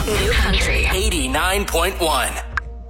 New Country 89.1.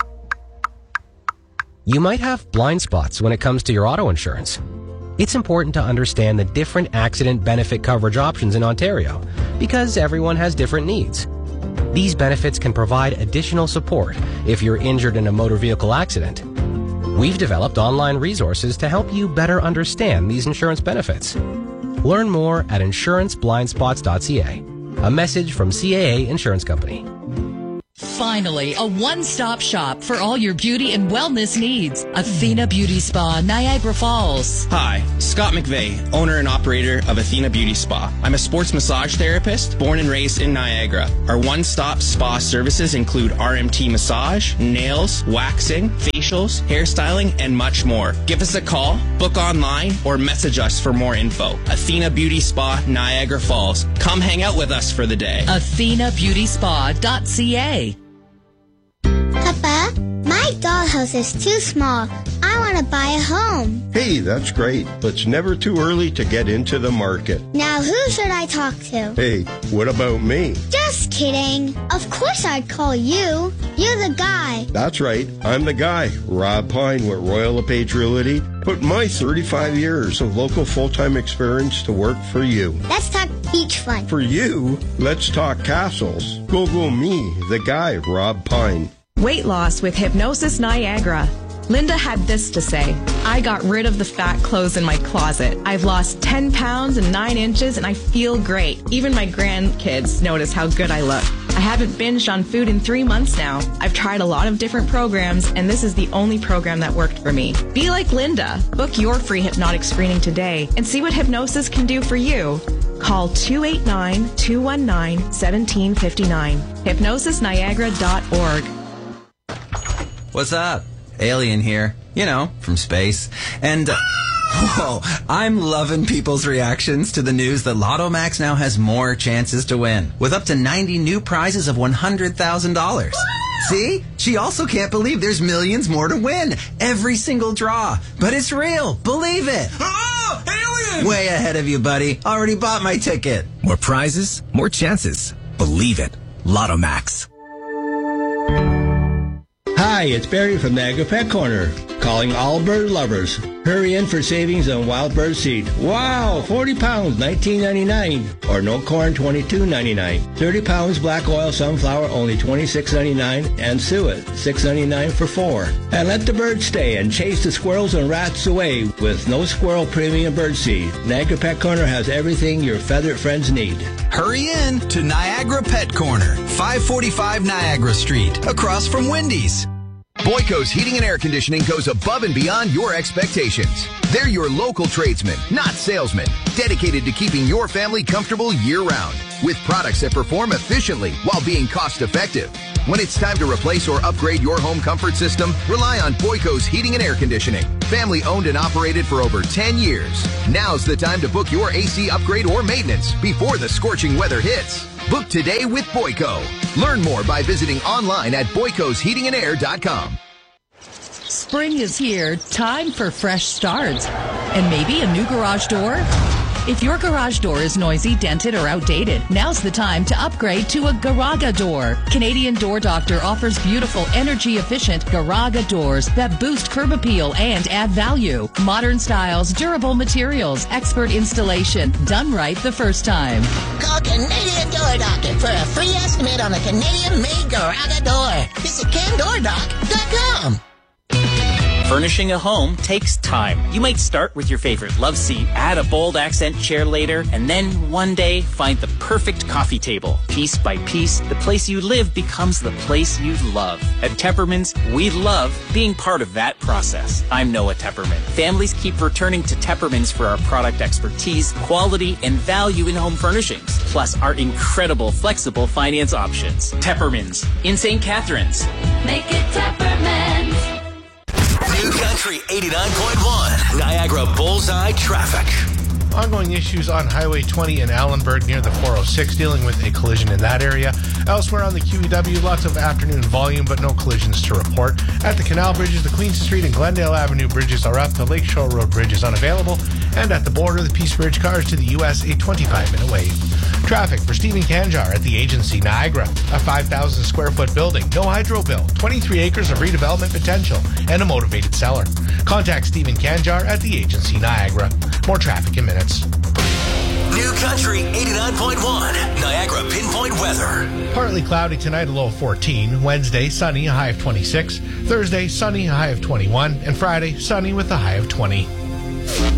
You might have blind spots when it comes to your auto insurance. It's important to understand the different accident benefit coverage options in Ontario because everyone has different needs. These benefits can provide additional support if you're injured in a motor vehicle accident. We've developed online resources to help you better understand these insurance benefits. Learn more at insuranceblindspots.ca. A message from CAA Insurance Company. Finally, a one-stop shop for all your beauty and wellness needs. Athena Beauty Spa, Niagara Falls. Hi, Scott McVeigh, owner and operator of Athena Beauty Spa. I'm a sports massage therapist, born and raised in Niagara. Our one-stop spa services include RMT massage, nails, waxing, facials, hairstyling, and much more. Give us a call, book online, or message us for more info. Athena Beauty Spa, Niagara Falls. Come hang out with us for the day. AthenaBeautySpa.ca. Papa, my dollhouse is too small. I want to buy a home. Hey, that's great, but it's never too early to get into the market. Now who should I talk to? Hey, what about me? Just kidding. Of course I'd call you. You're the guy. That's right. I'm the guy, Rob Pine with Royal LePage Realty. Put my 35 years of local full-time experience to work for you. Let's talk beach fun. For you, let's talk castles. Go me, the guy, Rob Pine. Weight loss with Hypnosis Niagara. Linda had this to say: I got rid of the fat clothes in my closet. I've lost 10 pounds and 9 inches and I feel great. Even my grandkids notice how good I look. I haven't binged on food in 3 months now. I've tried a lot of different programs and this is the only program that worked for me. Be like Linda. Book your free hypnotic screening today and see what hypnosis can do for you. Call 289-219-1759. HypnosisNiagara.org. What's up? Alien here. You know, from space. And, whoa, I'm loving people's reactions to the news that Lotto Max now has more chances to win, with up to 90 new prizes of $100,000. See? She also can't believe there's millions more to win. Every single draw. But it's real. Believe it. Oh, alien! Way ahead of you, buddy. Already bought my ticket. More prizes, more chances. Believe it. Lotto Max. Hi, it's Barry from Niagara Pet Corner, calling all bird lovers. Hurry in for savings on wild bird seed. Wow, 40 pounds, $19.99, or no corn, $22.99. 30 pounds black oil sunflower, only $26.99, and suet, $6.99 for 4. And let the birds stay and chase the squirrels and rats away with no squirrel premium bird seed. Niagara Pet Corner has everything your feathered friends need. Hurry in to Niagara Pet Corner, 545 Niagara Street, across from Wendy's. Boyko's Heating and Air Conditioning goes above and beyond your expectations. They're your local tradesmen, not salesmen, dedicated to keeping your family comfortable year-round with products that perform efficiently while being cost-effective. When it's time to replace or upgrade your home comfort system, rely on Boyko's Heating and Air Conditioning. Family owned and operated for over 10 years. Now's the time to book your AC upgrade or maintenance before the scorching weather hits. Book today with Boyko. Learn more by visiting online at boykosheatingandair.com. Spring is here. Time for fresh starts. And maybe a new garage door? If your garage door is noisy, dented, or outdated, now's the time to upgrade to a Garaga door. Canadian Door Doctor offers beautiful, energy-efficient Garaga doors that boost curb appeal and add value. Modern styles, durable materials, expert installation, done right the first time. Call Canadian Door Doctor for a free estimate on a Canadian-made Garaga door. Visit CanDoorDoc.com. Furnishing a home takes time. You might start with your favorite love seat, add a bold accent chair later, and then one day find the perfect coffee table. Piece by piece, the place you live becomes the place you love. At Teppermans, we love being part of that process. I'm Noah Tepperman. Families keep returning to Teppermans for our product expertise, quality, and value in home furnishings, plus our incredible flexible finance options. Teppermans in St. Catharines. Make it Teppermans. New Country 89.1, Niagara Bullseye Traffic. Ongoing issues on Highway 20 in Allenburg near the 406, dealing with a collision in that area. Elsewhere on the QEW, lots of afternoon volume, but no collisions to report. At the canal bridges, the Queen Street and Glendale Avenue bridges are up. The Lakeshore Road Bridge is unavailable. And at the border, the Peace Bridge cars to the U.S. a 25-minute wait. Traffic for Stephen Kanjar at the Agency Niagara. A 5,000 square foot building, no hydro bill, 23 acres of redevelopment potential, and a motivated seller. Contact Stephen Kanjar at the Agency Niagara. More traffic in minutes. New Country 89.1, Niagara Pinpoint Weather. Partly cloudy tonight, a low of 14. Wednesday, sunny, a high of 26. Thursday, sunny, a high of 21. And Friday, sunny with a high of 20.